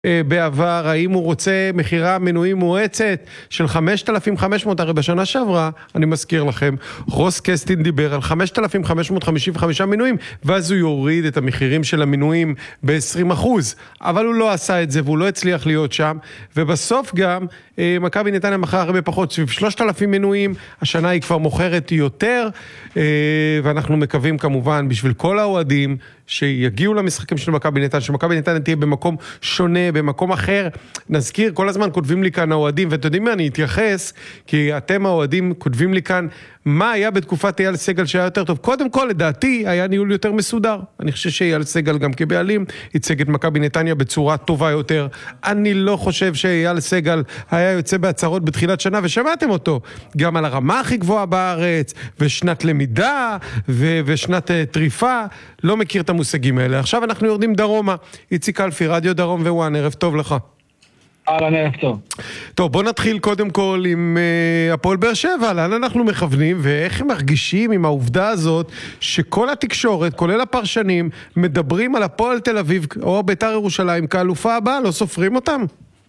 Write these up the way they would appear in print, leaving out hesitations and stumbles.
בעבר, האם הוא רוצה מחירה מנויים מואצת של 5,500, הרי בשנה שעברה, אני מזכיר לכם, רוס קסטין דיבר על 5,555 מנויים, ואז הוא יוריד את המחירים של המנויים ב-20%, אבל הוא לא עשה את זה, והוא לא הצליח להיות שם, ובסוף גם, מכבי נתניה מכר הרבה פחות, סביב 3,000 מנויים, השנה היא כבר מוכרת יותר, ואנחנו מקווים כמובן, בשביל כל האוהדים, שיגיעו למשחקים של מכבי נתניה, שמכבי נתניה תהיה במקום שונה, במקום אחר. נזכיר, כל הזמן כותבים לי כאן האוהדים, ואתם יודעים מה, אני אתייחס, כי אתם האוהדים כותבים לי כאן, מה היה בתקופת אייל סגל שהיה יותר טוב? קודם כל, לדעתי, היה ניהול יותר מסודר. אני חושב שאייל סגל גם כבעלים, ייצג את מכבי נתניה בצורה טובה יותר. אני לא חושב שאייל סגל היה יוצא בהצהרות בתחילת שנה, ושמעתם אותו, גם על הרמה הכי גבוהה בארץ, ושנת למידה, ושנת טריפה. לא מכיר את המושגים האלה. עכשיו אנחנו יורדים דרומה. איציק אלפי, רדיו דרום ווואן, ערב טוב לך. ערב טוב. טוב, בוא נתחיל קודם כל עם הפועל באר שבע, לאן אנחנו מכוונים ואיך הם מרגישים עם העובדה הזאת שכל התקשורת, כולל הפרשנים, מדברים על הפועל תל אביב או בית"ר ירושלים כאלופה הבאה, לא סופרים אותם?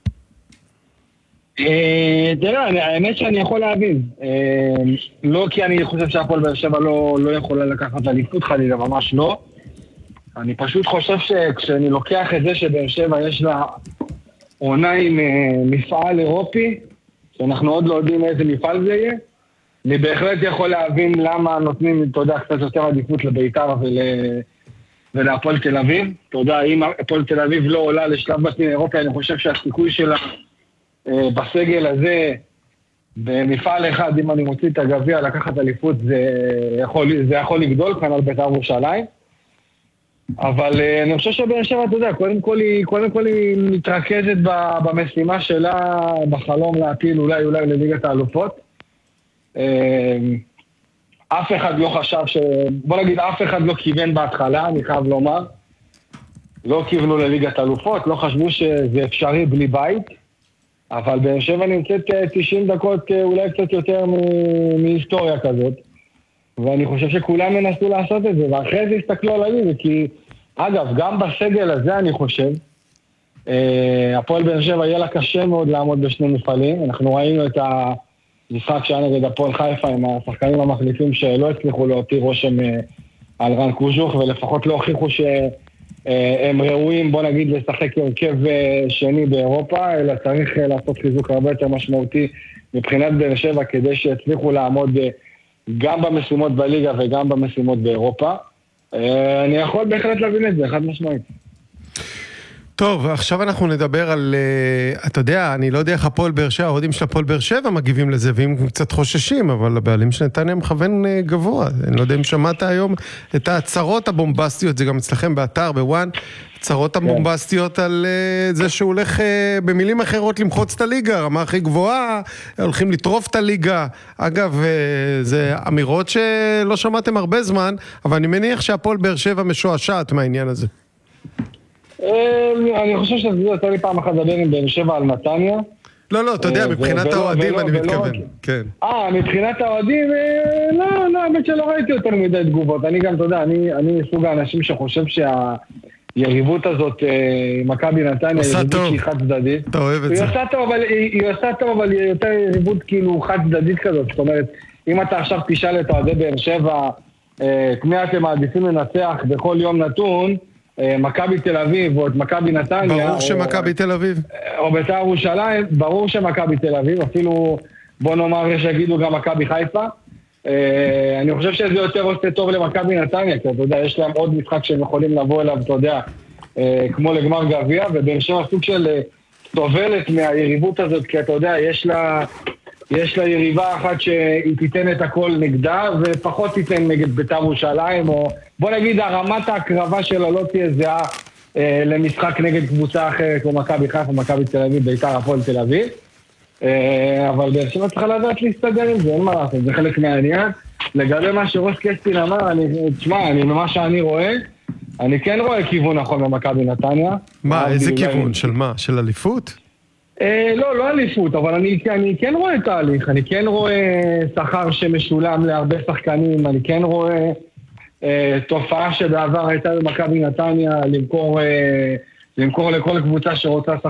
תראה, האמת שאני יכול להבין. לא כי אני חושב שהפועל באר שבע לא יכולה לקחת אליפות חלילה, ממש לא. אני פשוט חושב שכשאני לוקח את זה שבאר שבע יש לה עונה עם מפעל אירופי, שאנחנו עוד לא יודעים איזה מפעל זה יהיה, אני בהחלט יכול להבין למה נותנים, אתה יודע, קצת יותר עדיפות לבית"ר ולהפועל תל אביב. אתה יודע, אם הפועל תל אביב לא עולה לשלב בתים אירופי, אני חושב שהסיכוי שלה בסגל הזה, במפעל אחד, אם אני מוציא את הגביע לקחת אליפות, זה יכול לגדול כאן על בית"ר ירושלים. אבל אני חושב שבאר שבע, אתה יודע, קודם כל היא מתרכזת במשימה שלה, בחלום להפיל אולי לליגת האלופות. אף אחד לא חשב בוא נגיד, אף אחד לא כיוון בהתחלה, אני חייב לומר. לא כיוונו לליגת האלופות, לא חשבו שזה אפשרי בלי בית. אבל באר שבע נמצאת 90 דקות, אולי קצת יותר מהיסטוריה כזאת. ואני חושב שכולם מנסו לעשות את זה, ואחרי זה הסתכלו על הליגה, כי אגב, גם בסגל הזה אני חושב, הפועל באר שבע יהיה לה קשה מאוד לעמוד בשני מפעלים. אנחנו ראינו את המשחק שהיה נגד הפועל חיפה עם השחקנים המחליפים שלא הצליחו להותיר רושם על רן קוז'וך, ולפחות לא הוכיחו שהם ראויים, בוא נגיד, לשחק הרכב שני באירופה, אלא צריך לעשות חיזוק הרבה יותר משמעותי מבחינת באר שבע, כדי שיצליחו לעמוד גם במשימות בליגה וגם במשימות באירופה. אני יכול בהחלט להבין את זה, חד משמעית. טוב, עכשיו אנחנו נדבר על, אתה יודע, אני לא יודע איך הפועל באר שבע, האוהדים של הפועל באר שבע מגיבים לזה, והם קצת חוששים, אבל הבעלים של נתניה מכוון גבוה. אני לא יודע אם שמעת היום את ההצהרות הבומבסטיות, זה גם אצלכם באתר, בוואן, הצהרות הבומבסטיות על זה שהוא הולך במילים אחרות למחוץ את הליגה, הרמה הכי גבוהה, הולכים לטרוף את הליגה. אגב, זה אמירות שלא שמעתם הרבה זמן, אבל אני מניח שהפועל באר שבע משועשעת מהעניין הזה. אני חושב שזה יותר לי פעם אחת לדבר עם באר שבע על נתניה. לא, אתה יודע, מבחינת האוהדים אני מתכוון. מבחינת האוהדים, לא, האמת שלא ראיתי יותר מדי תגובות. אני גם, אתה יודע, אני סוג האנשים שחושב שהיריבות הזאת, מכבי נתניה, היא יריבות שהיא חד צדדית. אתה אוהב את זה. היא עושה טוב, אבל היא יותר יריבות כאילו חד צדדית כזאת. זאת אומרת, אם אתה עכשיו תשאל את אוהדי באר שבע, כמי אתם מעדיפים לנצח בכל יום נתון, מכבי תל אביב או את מכבי נתניה, ברור שמכבי תל אביב, או בית"ר ירושלים, ברור שמכבי תל אביב, אפילו בוא נאמר שיגידו גם מכבי חיפה. אני חושב שזה יותר עושה טוב למכבי נתניה, כי אתה יודע, יש להם עוד משחק שהם יכולים לבוא אליו, אתה יודע, כמו לגמר גביע, ובאר שבע סוג של סובלת מהיריבות הזאת, כי אתה יודע, יש לה יריבה אחת שהיא תיתן את הכל נגדה, ופחות תיתן נגד בית"ר ירושלים, או בוא נגיד, הרמת ההקרבה שלה לא תהיה זהה למשחק נגד קבוצה אחרת, כמו מכבי חיפה, מכבי תל אביב, בית"ר הפועל תל אביב. אבל באר שבע צריכה לדעת להסתדר עם זה, אין מה לעשות, זה חלק מהעניין. לגבי מה שרוס קסטין אמר, ממה שאני רואה, אני כן רואה כיוון נכון במכבי נתניה. מה, איזה כיוון? של מה? של אליפות? לא אליפות, אבל אני כן רואה תהליך, אני כן רואה שכר שמשולם להרבה שחקנים, אני כן רואה תופעה שבעבר הייתה במכבי נתניה למכור למכור לכל קבוצה שרוצה